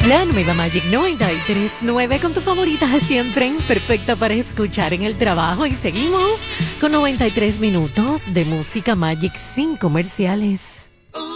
La nueva Magic 93.9 con tu favorita siempre, perfecta para escuchar en el trabajo. Y seguimos con 93 minutos de música Magic sin comerciales.